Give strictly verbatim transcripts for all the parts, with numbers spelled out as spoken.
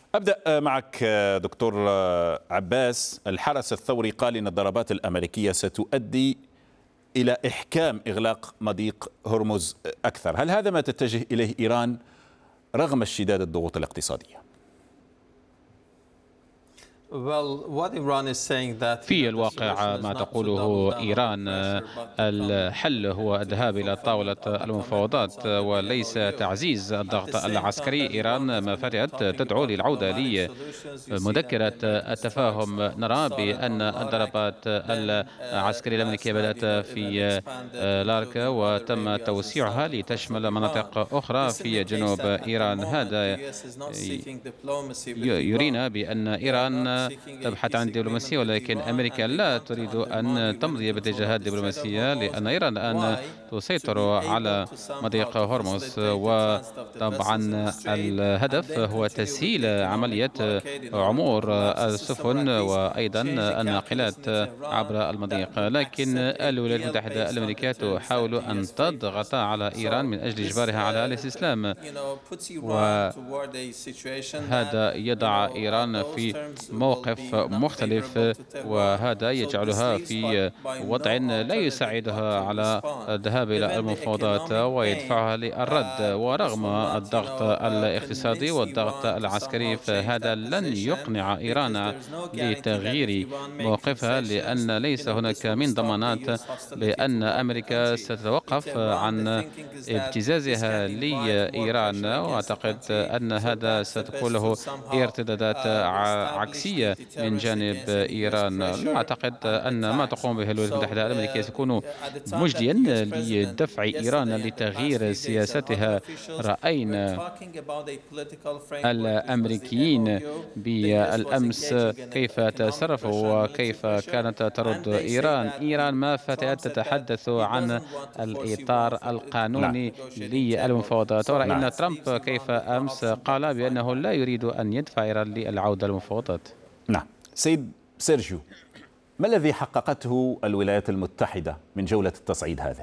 أبدأ معك دكتور عباس. الحرس الثوري قال إن الضربات الأمريكية ستؤدي إلى إحكام إغلاق مضيق هرمز أكثر. هل هذا ما تتجه إليه إيران رغم اشتداد الضغوط الاقتصادية؟ في الواقع ما تقوله إيران الحل هو الذهاب إلى طاولة المفاوضات وليس تعزيز الضغط العسكري. إيران ما فتحت تدعو للعودة لمذكرة التفاهم. نرى بأن الضربات العسكرية الأمريكية بدأت في لاركا وتم توسيعها لتشمل مناطق أخرى في جنوب إيران. هذا يرينا بأن إيران تبحث عن دبلوماسية، ولكن أمريكا لا تريد أن تمضي باتجاهات دبلوماسية، لأن إيران الآن تسيطر على مضيق هرمز، وطبعا الهدف هو تسهيل عملية عمور السفن وأيضا الناقلات عبر المضيق. لكن الولايات المتحدة الأمريكية تحاول أن تضغط على إيران من أجل إجبارها على الاستسلام، وهذا يضع إيران في موقف مختلف، وهذا يجعلها في وضع لا يساعدها على الذهاب إلى المفاوضات ويدفعها للرد. ورغم الضغط الاقتصادي والضغط العسكري فهذا لن يقنع إيران لتغيير موقفها، لأن ليس هناك من ضمانات بأن أمريكا ستتوقف عن ابتزازها لإيران. وأعتقد أن هذا ستكون له ارتدادات عكسية من جانب إيران. لا أعتقد أن ما تقوم به الولايات المتحدة الأمريكية سيكون مجديا لدفع إيران لتغيير سياستها. رأينا الأمريكيين بالأمس كيف تصرفوا وكيف كانت ترد إيران. إيران ما فتأت تتحدث عن الإطار القانوني للمفاوضات، ورأينا ترامب كيف أمس قال بأنه لا يريد أن يدفع إيران للعودة للمفاوضات. نعم سيد سيرجيو، ما الذي حققته الولايات المتحدة من جولة التصعيد هذا؟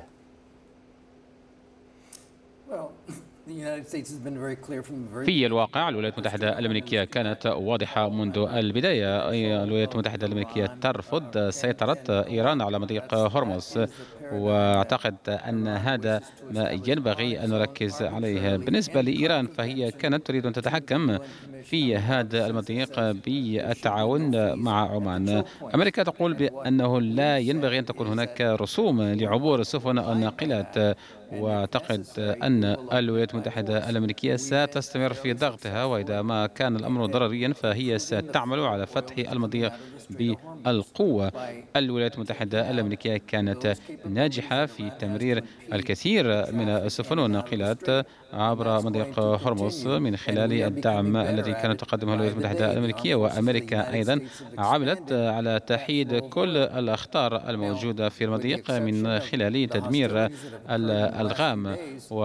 في الواقع الولايات المتحدة الأمريكية كانت واضحة منذ البداية. الولايات المتحدة الأمريكية ترفض سيطرة إيران على مضيق هرمز، وأعتقد أن هذا ما ينبغي أن نركز عليه. بالنسبة لإيران فهي كانت تريد أن تتحكم في هذا المضيق بالتعاون مع عمان. أمريكا تقول بأنه لا ينبغي أن تكون هناك رسوم لعبور السفن الناقلات، واعتقد أن الولايات المتحدة الأمريكية ستستمر في ضغطها، وإذا ما كان الأمر ضرريا فهي ستعمل على فتح المضيق بالقوة. الولايات المتحدة الأمريكية كانت ناجحة في تمرير الكثير من السفن والناقلات عبر مضيق هرمز من خلال الدعم الذي كانت تقدمه الولايات المتحدة الأمريكية، وأمريكا أيضا عملت على تحييد كل الأخطار الموجودة في المضيق من خلال تدمير الألغام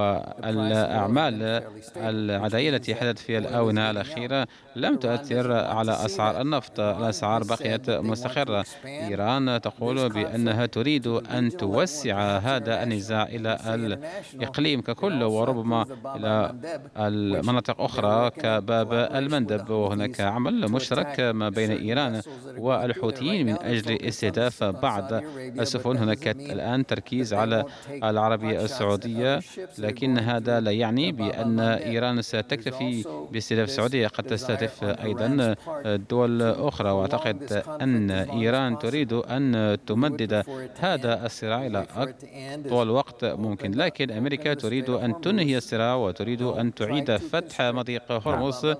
والأعمال العدائية التي حدثت في الآونة الأخيرة لم تؤثر على أسعار النفط. الأسعار بقيت مستقرة. إيران تقول بأنها تريد أن توسع هذا النزاع إلى الإقليم ككل وربما إلى المناطق أخرى كباب المندب، وهناك عمل مشترك ما بين إيران والحوثيين من أجل استهداف بعض السفن. هناك الآن تركيز على العربية السعودية، لكن هذا لا يعني بأن إيران ستكتفي باستهداف السعودية، قد تستهدف أيضا دول أخرى. وأعتقد أن إيران تريد أن تمدد هذا الصراع إلى أطول وقت ممكن، لكن أمريكا تريد أن تنهي الصراع وتريد أن تعيد فتح مضيق هرمز،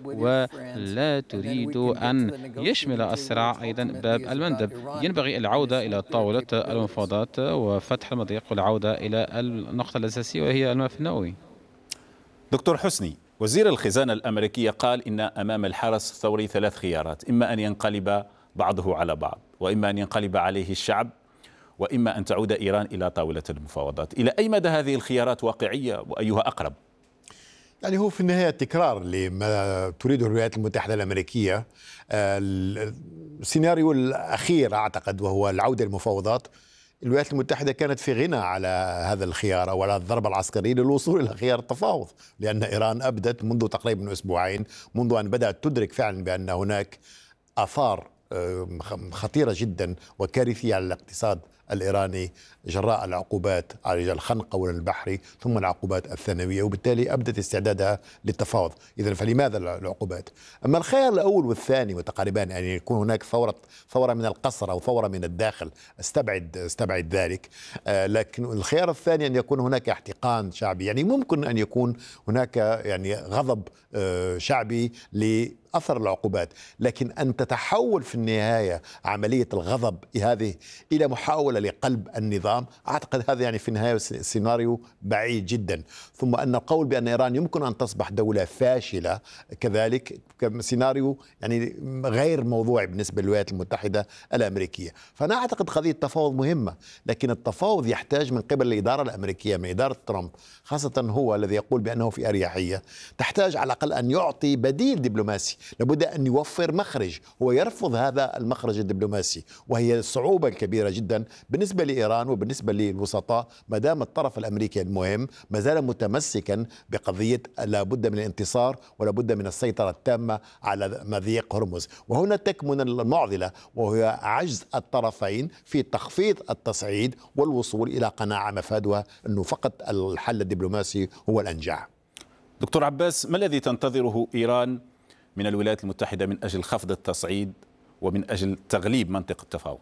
ولا تريد أن يشمل الصراع أيضا باب المندب. ينبغي العودة إلى طاولة المفاوضات وفتح المضيق والعودة إلى النقطة الأساسية وهي الملف النووي. دكتور حسني، وزير الخزانة الأمريكي قال إن أمام الحرس الثوري ثلاث خيارات: إما أن ينقلب بعضه على بعض، وإما أن ينقلب عليه الشعب، وإما أن تعود إيران إلى طاولة المفاوضات. إلى أي مدى هذه الخيارات واقعية وأيها أقرب؟ يعني هو في النهاية تكرار لما تريده الولايات المتحدة الأمريكية. السيناريو الأخير أعتقد وهو العودة للمفاوضات الولايات المتحدة كانت في غنى على هذا الخيار أو على الضربة العسكرية للوصول إلى خيار التفاوض، لأن إيران أبدت منذ تقريبا أسبوعين، منذ أن بدأت تدرك فعلا بأن هناك آثار خطيرة جدا وكارثية على الاقتصاد الإيراني جراء العقوبات على الخنق أولا البحري ثم العقوبات الثانوية، وبالتالي أبدت استعدادها للتفاوض. إذن فلماذا العقوبات؟ أما الخيار الأول والثاني متقاربان، يعني يكون هناك ثورة ثورة من القصر أو ثورة من الداخل، استبعد استبعد ذلك. آه لكن الخيار الثاني أن يكون هناك احتقان شعبي، يعني ممكن أن يكون هناك يعني غضب آه شعبي ل أثر العقوبات، لكن أن تتحول في النهاية عملية الغضب هذه إلى محاولة لقلب النظام، أعتقد هذا يعني في النهاية سيناريو بعيد جدا. ثم أن القول بأن إيران يمكن أن تصبح دولة فاشلة كذلك سيناريو يعني غير موضوعي بالنسبة للولايات المتحدة الأمريكية. فأنا أعتقد قضية التفاوض مهمة، لكن التفاوض يحتاج من قبل الإدارة الأمريكية، من إدارة ترامب خاصة، هو الذي يقول بأنه في أريحية، تحتاج على الأقل أن يعطي بديل دبلوماسي، لابد أن يوفر مخرج. هو يرفض هذا المخرج الدبلوماسي، وهي صعوبة كبيرة جدا بالنسبة لإيران وبالنسبة للوسطاء، ما دام الطرف الأمريكي المهم ما زال متمسكا بقضية لابد من الانتصار ولابد من السيطرة التامة على مضيق هرمز. وهنا تكمن المعضلة، وهي عجز الطرفين في تخفيض التصعيد والوصول إلى قناعة مفادها أنه فقط الحل الدبلوماسي هو الأنجع. دكتور عباس، ما الذي تنتظره إيران من الولايات المتحدة من أجل خفض التصعيد ومن أجل تغليب منطق التفاوض؟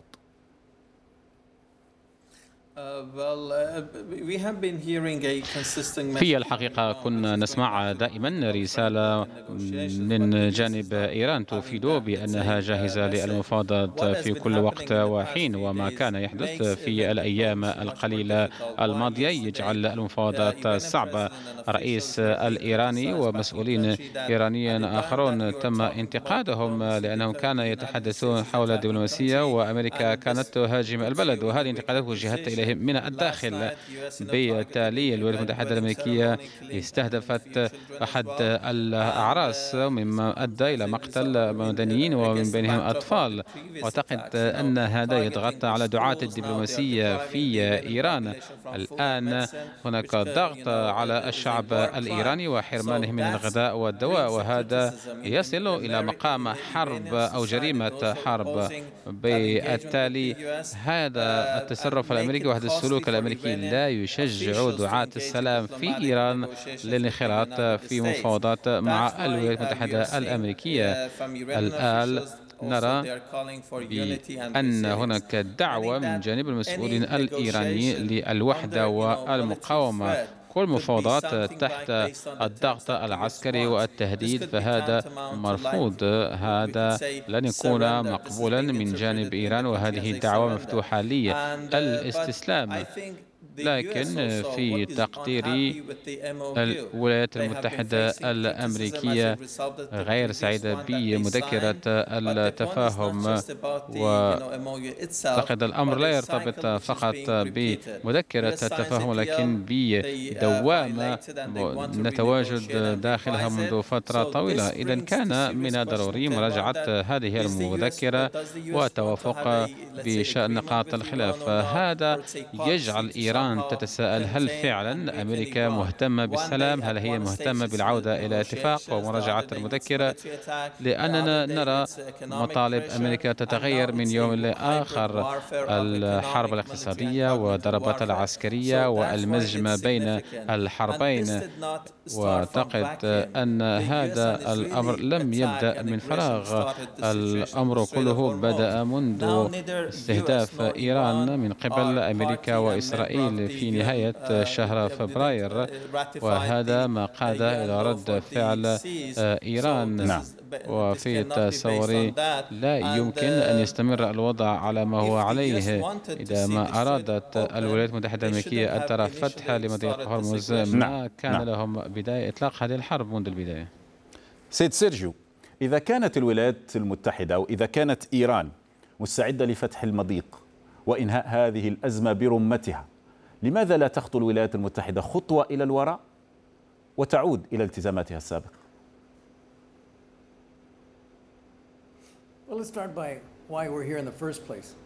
في الحقيقة كنا نسمع دائما رسالة من جانب إيران تفيد بأنها جاهزة للمفاوضات في كل وقت وحين، وما كان يحدث في الأيام القليلة الماضية يجعل المفاوضات صعبة. الرئيس الإيراني ومسؤولين إيرانيين آخرون تم انتقادهم لأنهم كانوا يتحدثون حول الدبلوماسية وأمريكا كانت تهاجم البلد، وهذه الانتقادات وجهت إليهم من الداخل. بالتالي الولايات المتحدة الأمريكية استهدفت أحد الأعراس مما أدى إلى مقتل مدنيين ومن بينهم أطفال. أعتقد أن هذا يضغط على دعاة الدبلوماسية في إيران. الآن هناك ضغط على الشعب الإيراني وحرمانه من الغذاء والدواء، وهذا يصل إلى مقام حرب أو جريمة حرب. بالتالي هذا التصرف الأمريكي وهذا السلوك الأمريكي لا يشجع دعاة السلام في إيران للانخراط في مفاوضات مع الولايات المتحدة الأمريكية. الآن نرى بأن هناك دعوة من جانب المسؤولين الإيرانيين للوحدة والمقاومة. كل مفاوضات تحت الضغط العسكري والتهديد فهذا مرفوض، هذا لن يكون مقبولا من جانب إيران، وهذه الدعوة مفتوحة للاستسلام. لكن في تقديري الولايات المتحدة الأمريكية غير سعيدة بمذكرة التفاهم، وأعتقد الأمر لا يرتبط فقط بمذكرة التفاهم ولكن بدوامة نتواجد داخلها منذ فترة طويلة. إذا كان من الضروري مراجعة هذه المذكرة والتوافق بشأن نقاط الخلاف. هذا يجعل إيران تتساءل هل فعلا أمريكا مهتمة بالسلام؟ هل هي مهتمة بالعودة إلى اتفاق ومراجعة المذكرة؟ لأننا نرى مطالب أمريكا تتغير من يوم لآخر. الحرب الاقتصادية والضربات العسكرية والمزج ما بين الحربين، وأعتقد أن هذا الأمر لم يبدأ من فراغ. الأمر كله بدأ منذ استهداف إيران من قبل أمريكا وإسرائيل في نهاية شهر فبراير، وهذا ما قاد إلى رد فعل إيران. نعم. وفي تصوري لا يمكن أن يستمر الوضع على ما هو عليه. إذا ما أرادت الولايات المتحدة الأمريكية أن ترى فتح لمضيق هرمز ما كان نعم. لهم بداية إطلاق هذه الحرب منذ البداية. سيد سيرجيو، إذا كانت الولايات المتحدة أو إذا كانت إيران مستعدة لفتح المضيق وإنهاء هذه الأزمة برمتها، لماذا لا تخطو الولايات المتحدة خطوة إلى الوراء وتعود إلى التزاماتها السابقة؟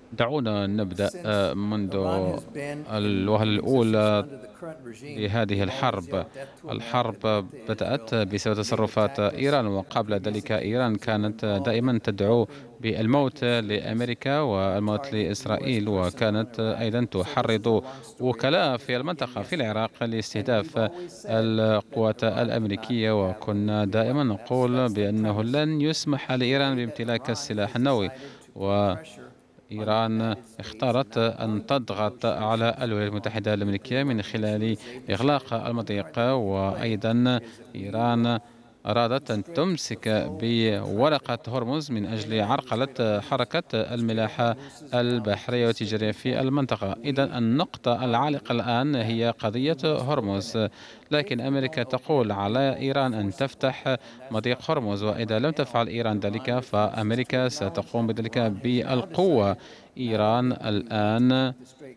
دعونا نبدأ منذ الوهلة الأولى لهذه الحرب. الحرب بدأت بسبب تصرفات إيران، وقبل ذلك إيران كانت دائما تدعو بالموت لأمريكا والموت لإسرائيل، وكانت أيضا تحرض وكلاء في المنطقة في العراق لاستهداف القوات الأمريكية، وكنا دائما نقول بأنه لن يسمح لإيران بامتلاك السلاح النووي. و إيران اختارت أن تضغط على الولايات المتحدة الأمريكية من خلال إغلاق المضيق، وأيضا إيران أرادت أن تمسك بورقة هرمز من أجل عرقلة حركة الملاحة البحرية والتجارية في المنطقة. إذن النقطة العالقة الآن هي قضية هرمز، لكن أمريكا تقول على إيران أن تفتح مضيق هرمز، وإذا لم تفعل إيران ذلك فأمريكا ستقوم بذلك بالقوة. إيران الآن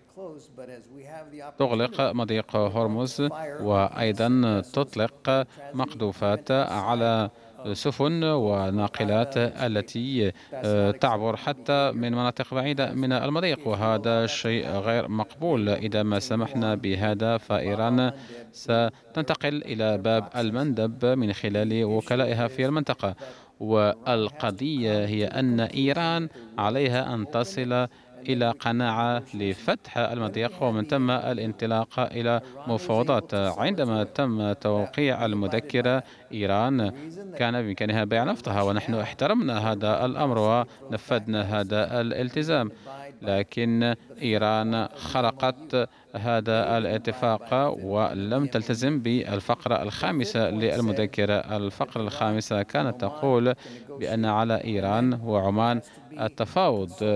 تغلق مضيق هرمز، وأيضا تطلق مقذوفات على سفن وناقلات التي تعبر حتى من مناطق بعيدة من المضيق، وهذا شيء غير مقبول. إذا ما سمحنا بهذا فإيران ستنتقل إلى باب المندب من خلال وكلائها في المنطقة. والقضية هي أن إيران عليها أن تصل إلى قناعة لفتح المضيق ومن ثم الانطلاق إلى مفاوضات. عندما تم توقيع المذكرة إيران كان بإمكانها بيع نفطها، ونحن احترمنا هذا الأمر ونفذنا هذا الالتزام، لكن إيران خرقت هذا الاتفاق ولم تلتزم بالفقرة الخامسة للمذكرة. الفقرة الخامسة كانت تقول بأن على إيران وعمان التفاوض،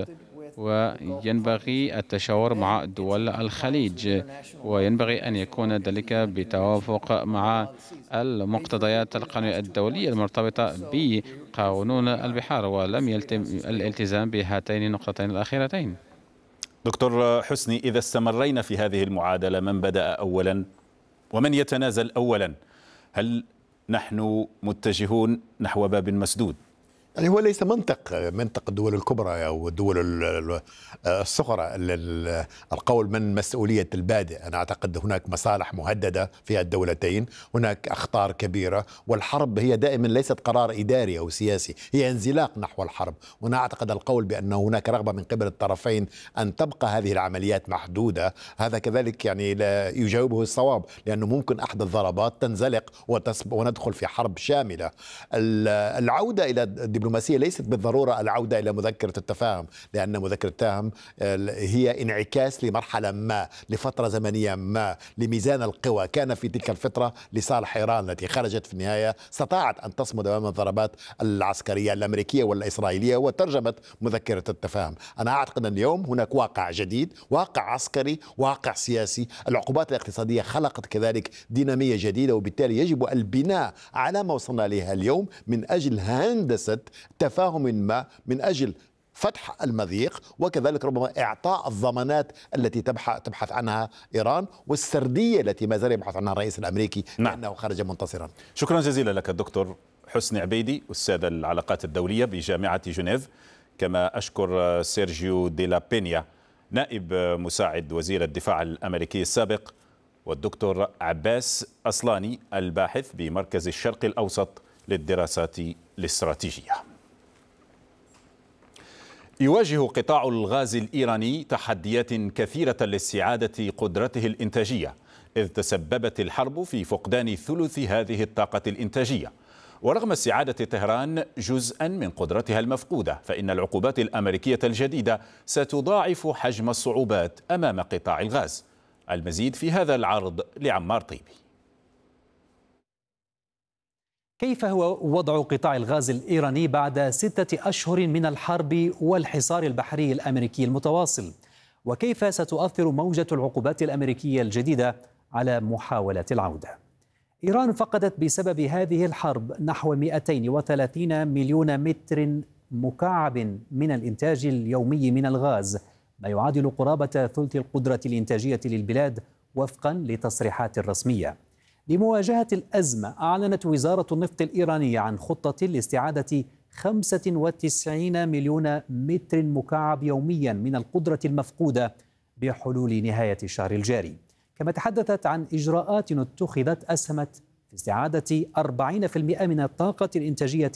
وينبغي التشاور مع دول الخليج، وينبغي أن يكون ذلك بتوافق مع المقتضيات القانونية الدولية المرتبطة بقانون البحار، ولم يتم الالتزام بهاتين النقطتين الأخيرتين. دكتور حسني، إذا استمرينا في هذه المعادلة، من بدأ أولا ومن يتنازل أولا؟ هل نحن متجهون نحو باب مسدود؟ يعني هو ليس منطق منطق الدول الكبرى أو الدول الصغرى القول من مسؤولية البادئ. أنا أعتقد هناك مصالح مهددة في الدولتين، هناك أخطار كبيرة، والحرب هي دائما ليست قرار إداري أو سياسي، هي انزلاق نحو الحرب. وأنا أعتقد القول بأن هناك رغبة من قبل الطرفين أن تبقى هذه العمليات محدودة، هذا كذلك يعني لا يجاوبه الصواب، لأنه ممكن أحد الضربات تنزلق وندخل في حرب شاملة. العودة إلى الدبلوماسية ليست بالضرورة العودة إلى مذكرة التفاهم، لأن مذكرة التفاهم هي انعكاس لمرحلة ما، لفترة زمنية ما، لميزان القوى كان في تلك الفترة لصالح إيران التي خرجت في النهاية، استطاعت أن تصمد أمام الضربات العسكرية الأمريكية والإسرائيلية وترجمت مذكرة التفاهم. أنا أعتقد أن اليوم هناك واقع جديد، واقع عسكري، واقع سياسي. العقوبات الاقتصادية خلقت كذلك دينامية جديدة، وبالتالي يجب البناء على ما وصلنا إليه اليوم من أجل هندسة تفاهم ما، من أجل فتح المضيق، وكذلك ربما إعطاء الضمانات التي تبحث عنها إيران، والسردية التي ما زال يبحث عنها الرئيس الأمريكي لأنه خرج منتصرا. شكرا جزيلا لك الدكتور حسني عبيدي، أستاذ العلاقات الدولية بجامعة جنيف. كما أشكر سيرجيو دي لا بينيا نائب مساعد وزير الدفاع الأمريكي السابق، والدكتور عباس أصلاني الباحث بمركز الشرق الأوسط للدراسات الاستراتيجية. يواجه قطاع الغاز الإيراني تحديات كثيرة لاستعادة قدرته الإنتاجية، إذ تسببت الحرب في فقدان ثلث هذه الطاقة الإنتاجية. ورغم استعادة طهران جزءا من قدرتها المفقودة، فإن العقوبات الأمريكية الجديدة ستضاعف حجم الصعوبات أمام قطاع الغاز. المزيد في هذا العرض لعمار طيبي. كيف هو وضع قطاع الغاز الإيراني بعد ستة أشهر من الحرب والحصار البحري الأمريكي المتواصل؟ وكيف ستؤثر موجة العقوبات الأمريكية الجديدة على محاولة العودة؟ إيران فقدت بسبب هذه الحرب نحو مئتين وثلاثين مليون متر مكعب من الإنتاج اليومي من الغاز، ما يعادل قرابة ثلث القدرة الإنتاجية للبلاد وفقا لتصريحات رسمية. لمواجهة الأزمة، أعلنت وزارة النفط الإيرانية عن خطة لاستعادة خمسة وتسعين مليون متر مكعب يوميا من القدرة المفقودة بحلول نهاية الشهر الجاري. كما تحدثت عن إجراءات اتخذت أسهمت في استعادة أربعين بالمئة من الطاقة الإنتاجية